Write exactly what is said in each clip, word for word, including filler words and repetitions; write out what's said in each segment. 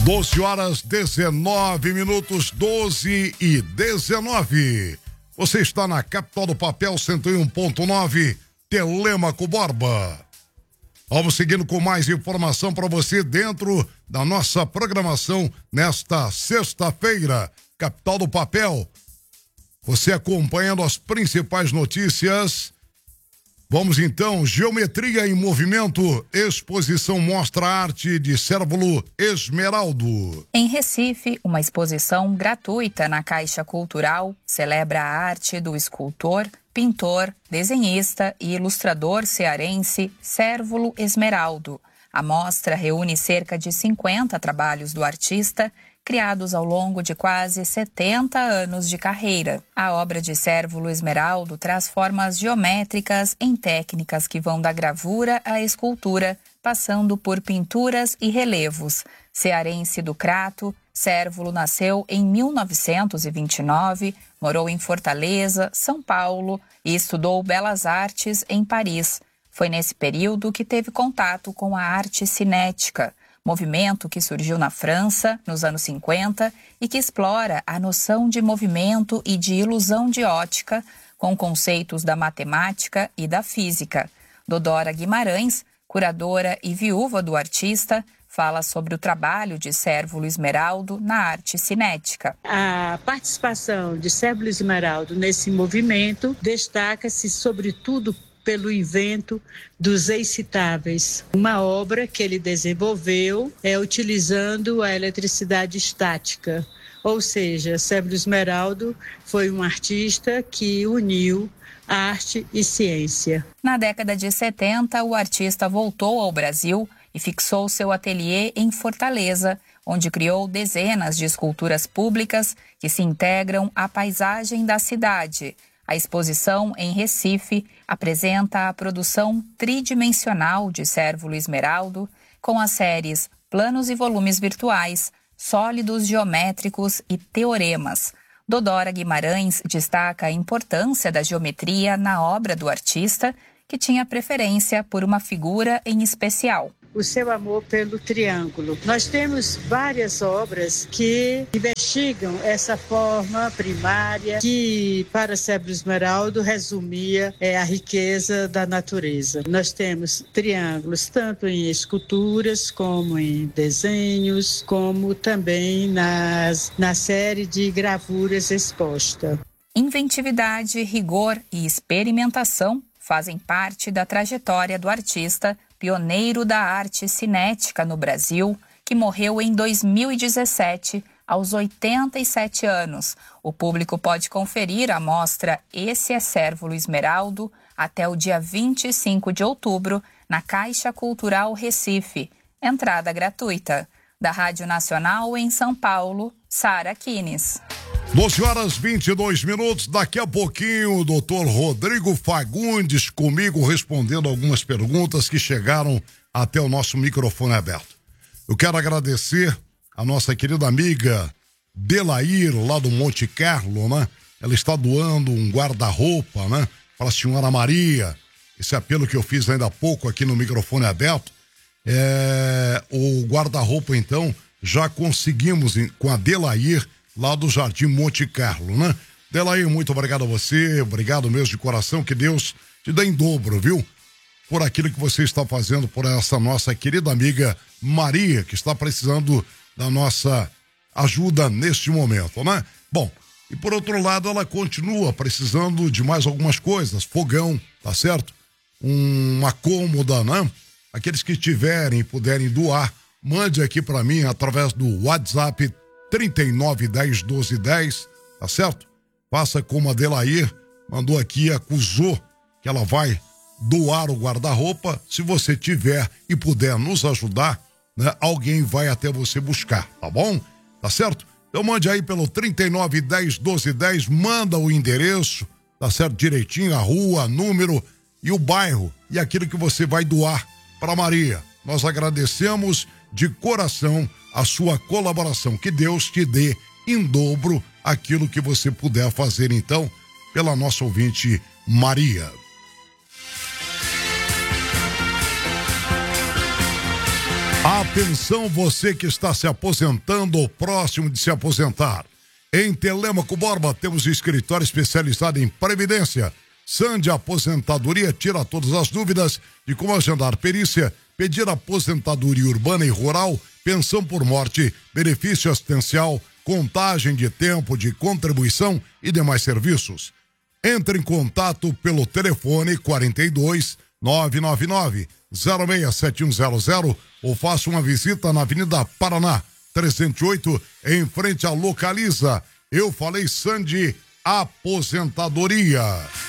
doze horas, dezenove minutos, doze e dezenove. Você está na capital do papel, cento e um ponto nove, Telêmaco Borba. Vamos seguindo com mais informação para você dentro da nossa programação nesta sexta-feira. Capital do papel. Você acompanhando as principais notícias. Vamos então, Geometria em Movimento, exposição mostra a arte de Cérvulo Esmeraldo. Em Recife, uma exposição gratuita na Caixa Cultural celebra a arte do escultor, pintor, desenhista e ilustrador cearense Cérvulo Esmeraldo. A mostra reúne cerca de cinquenta trabalhos do artista, criados ao longo de quase setenta anos de carreira. A obra de Cérvulo Esmeraldo traz formas geométricas em técnicas que vão da gravura à escultura, passando por pinturas e relevos. Cearense do Crato, Cérvulo nasceu em mil novecentos e vinte e nove, morou em Fortaleza, São Paulo e estudou Belas Artes em Paris. Foi nesse período que teve contato com a arte cinética, movimento que surgiu na França nos anos cinquenta e que explora a noção de movimento e de ilusão de ótica com conceitos da matemática e da física. Dodora Guimarães, curadora e viúva do artista, fala sobre o trabalho de Cérvulo Esmeraldo na arte cinética. A participação de Cérvulo Esmeraldo nesse movimento destaca-se sobretudo pelo invento dos excitáveis, uma obra que ele desenvolveu é, utilizando a eletricidade estática, ou seja, Cérvulo Esmeraldo foi um artista que uniu arte e ciência. Na década de setenta, o artista voltou ao Brasil e fixou seu ateliê em Fortaleza, onde criou dezenas de esculturas públicas que se integram à paisagem da cidade. A exposição em Recife apresenta a produção tridimensional de Cérvulo Esmeraldo com as séries Planos e Volumes Virtuais, Sólidos Geométricos e Teoremas. Dodora Guimarães destaca a importância da geometria na obra do artista, que tinha preferência por uma figura em especial. O seu amor pelo triângulo. Nós temos várias obras que investigam essa forma primária que, para Cérvulo Esmeraldo, resumia é, a riqueza da natureza. Nós temos triângulos tanto em esculturas, como em desenhos, como também nas, na série de gravuras exposta. Inventividade, rigor e experimentação fazem parte da trajetória do artista, pioneiro da arte cinética no Brasil, que morreu em dois mil e dezessete, aos oitenta e sete anos. O público pode conferir a mostra Esse é Cérvulo Esmeraldo até o dia vinte e cinco de outubro, na Caixa Cultural Recife. Entrada gratuita. Da Rádio Nacional em São Paulo, Sara Kines. doze horas e vinte e dois minutos, daqui a pouquinho o doutor Rodrigo Fagundes comigo respondendo algumas perguntas que chegaram até o nosso microfone aberto. Eu quero agradecer a nossa querida amiga Delair, lá do Monte Carlo, né? Ela está doando um guarda-roupa, né? Para a senhora Maria. Esse apelo que eu fiz ainda há pouco aqui no microfone aberto. É, o guarda-roupa, então, já conseguimos com a Delair, lá do Jardim Monte Carlo, né? Delair, muito obrigado a você, obrigado mesmo de coração, que Deus te dê em dobro, viu? Por aquilo que você está fazendo por essa nossa querida amiga Maria, que está precisando da nossa ajuda neste momento, né? Bom, e por outro lado, ela continua precisando de mais algumas coisas, fogão, tá certo? Um, uma cômoda, né? Aqueles que tiverem e puderem doar, mande aqui para mim através do WhatsApp trinta e nove, dez, doze, dez, tá certo? Faça como a Delair mandou aqui, acusou que ela vai doar o guarda-roupa. Se você tiver e puder nos ajudar, né, alguém vai até você buscar, tá bom? Tá certo? Então mande aí pelo trinta e nove, dez, doze, dez, manda o endereço, tá certo? Direitinho, a rua, número e o bairro e aquilo que você vai doar para Maria. Nós agradecemos de coração a sua colaboração. Que Deus te dê em dobro aquilo que você puder fazer, então, pela nossa ouvinte Maria. Atenção, você que está se aposentando ou próximo de se aposentar. Em Telêmaco Borba temos um escritório especializado em previdência. Sande Aposentadoria tira todas as dúvidas de como agendar perícia, pedir aposentadoria urbana e rural, pensão por morte, benefício assistencial, contagem de tempo de contribuição e demais serviços. Entre em contato pelo telefone quarenta e dois, nove nove nove, zero seis sete um zero zero ou faça uma visita na Avenida Paraná, trezentos e oito, em frente à Localiza. Eu falei Sande Aposentadoria.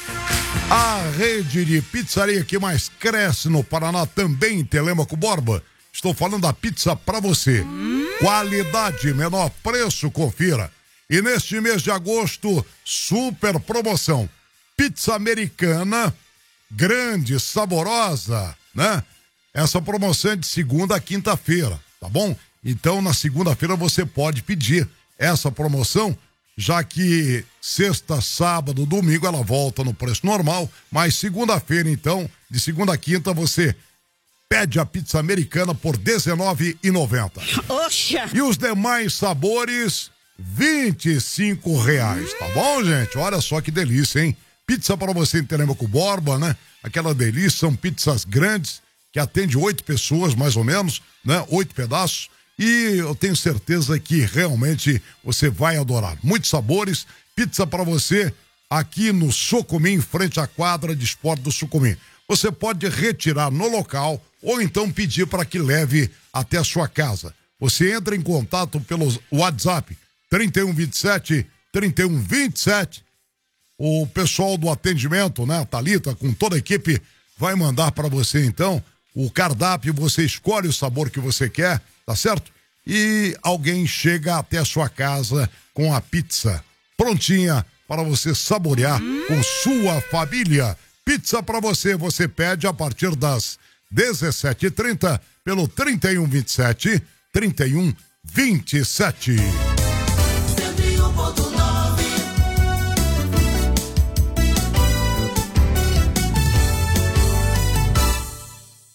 A rede de pizzaria que mais cresce no Paraná, também em Telêmaco Borba. Estou falando da pizza pra você. Hum? Qualidade, menor preço, confira. E neste mês de agosto, super promoção. Pizza americana, grande, saborosa, né? Essa promoção é de segunda a quinta-feira, tá bom? Então, na segunda-feira você pode pedir essa promoção, já que sexta, sábado, domingo ela volta no preço normal, mas segunda-feira, então, de segunda a quinta, você pede a pizza americana por dezenove reais e noventa centavos. Oxa! E os demais sabores, vinte e cinco reais, tá bom, gente? Olha só que delícia, hein? Pizza para você em Telêmaco Borba, né? Aquela delícia, são pizzas grandes, que atende oito pessoas, mais ou menos, né? Oito pedaços. E eu tenho certeza que realmente você vai adorar. Muitos sabores, pizza para você aqui no Sucumim, em frente à quadra de esporte do Sucumim. Você pode retirar no local ou então pedir para que leve até a sua casa. Você entra em contato pelo WhatsApp trinta e um, vinte e sete, trinta e um, vinte e sete. O pessoal do atendimento, né, a Thalita, com toda a equipe, vai mandar para você então o cardápio, você escolhe o sabor que você quer, tá certo? E alguém chega até a sua casa com a pizza prontinha para você saborear hum. com sua família. Pizza para você, você pede a partir das dezessete e trinta pelo trinta e um, vinte e sete, trinta e um, vinte e sete.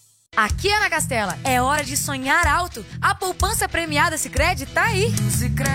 Aqui é na Castela, é hora de sonhar alto. A poupança premiada Sicredi tá aí. Sicredi.